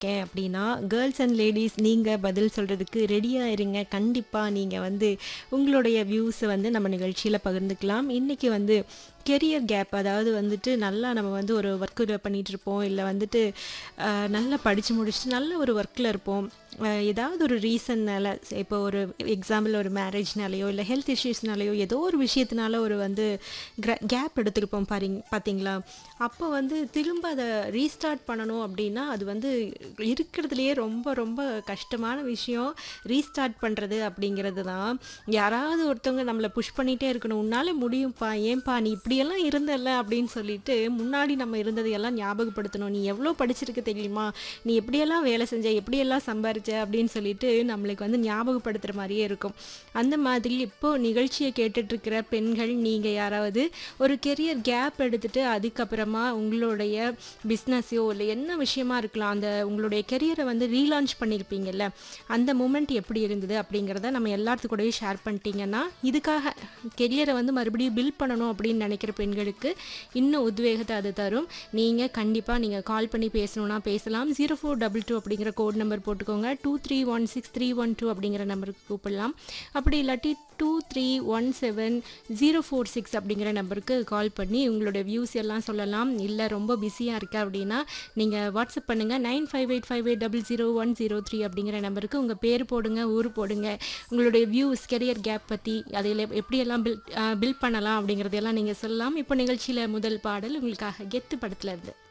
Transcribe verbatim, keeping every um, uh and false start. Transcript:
இருக்கேன் அப்படின்னா, girls and ladies நீங்க பதில் சொல்றதுக்கு ரெடியா இருங்க. கண்டிப்பா நீங்க வந்து உங்களுடைய வியூஸ வந்து நம்ம நிகழ்ச்சியில பகிர்ந்துக்கலாம். இன்னைக்கு வந்து கெரியர் கேப் அதாவது வந்துட்டு நல்லா நம்ம வந்து ஒரு ஒர்க் பண்ணிட்டு இருப்போம். இல்ல வந்துட்டு அ நல்லா படிச்சு முடிச்சுட்டு நல்ல ஒரு ஒர்க்ல இருப்போம். அ ஏதாவது ஒரு ரீசன்னால இப்போ ஒரு எக்ஸாம்பிள் ஒரு மேரேஜ்னாலயோ, இல்ல ஹெல்த் இஷ்யூஸ்னாலயோ ஏதோ ஒரு விஷயத்தினால ஒரு வந்து கிர கேப் எடுத்திருப்போம் பாரிங் பார்த்தீங்களா? அப்போ வந்து திரும்ப அத ரீஸ்டார்ட் பண்ணணும் அப்படின்னா, அது வந்து இருக்கிறதுலயே ரொம்ப ரொம்ப கஷ்டமான விஷயம். ரீஸ்டார்ட் பண்றது அப்படிங்கிறது தான். யாராவது ஒருத்தவங்க நம்மள புஷ் பண்ணிட்டே இருக்கணும். "உன்னால முடியும்ப்பா, ஏன்பா நீ இப்படியெல்லாம் இருந்தல்ல" அப்படின்னு சொல்லிட்டு முன்னாடி நம்ம இருந்ததையெல்லாம் ஞாபகப்படுத்தணும். "நீ எவ்வளோ படிச்சிருக்க தெரியுமா? நீ எப்படியெல்லாம் வேலை செஞ்ச, எப்படியெல்லாம் சம்பாரிச்ச" அப்படின்னு சொல்லிட்டு நம்மளுக்கு வந்து ஞாபகப்படுத்துற மாரியே இருக்கும். அந்த மாதிரி இப்போ நிகழ்ச்சிய கேட்டுட்டு இருக்கிற பெண்கள் நீங்க யாராவது ஒரு கெரியர் கேப் எடுத்துட்டு அதுக்கப்புறமா உங்களுடைய பிசினஸையோ இல்ல என்ன விஷயமா இருக்கலாம், அந்த உங்களுடைய கெரியரை வந்து ரீலான்ச் பண்ணியிருப்பீங்கல்ல, அந்த மூமெண்ட் எப்படி இருந்தது அப்படிங்கிறத நம்ம எல்லாத்து கூடயும் ஷேர் பண்ணிட்டீங்கன்னா, இதுக்காக கெரியரை வந்து மறுபடியும் பில்ட் பண்ணணும் அப்படின்னு நினைக்கிற பெண்களுக்கு இன்னும் உத்வேகத்தை அது தரும். நீங்க கண்டிப்பா நீங்க கால் பண்ணி பேசணும்னா பேசலாம். ஜீரோ ஃபோர் டபுள் டூ அப்படிங்கிற கோட் நம்பர் போட்டுக்கோங்க. Two three one six three one two அப்படிங்கிற நம்பருக்கு கூப்பிடலாம். அப்படி இல்லாட்டி two three one seven zero four six அப்படிங்கிற நம்பருக்கு கால் பண்ணி உங்களுடைய வியூஸ் எல்லாம் சொல்லலாம். இல்லை ரொம்ப பிஸியாக இருக்க அப்படின்னா நீங்கள் வாட்ஸ்அப் பண்ணுங்கள். Nine five eight five eight double zero one zero three அப்படிங்கிற நம்பருக்கு உங்கள் பேர் போடுங்க, ஊர் போடுங்க, உங்களுடைய வியூஸ் கெரியர் கேப் பற்றி அதில் எப்படியெல்லாம் பில் பில்ட் பண்ணலாம் அப்படிங்கிறதையெல்லாம் நீங்கள் சொல்லலாம். இப்போ நிகழ்ச்சியில் முதல் பாடல் உங்களுக்காக கெத்து படத்துல இருந்து.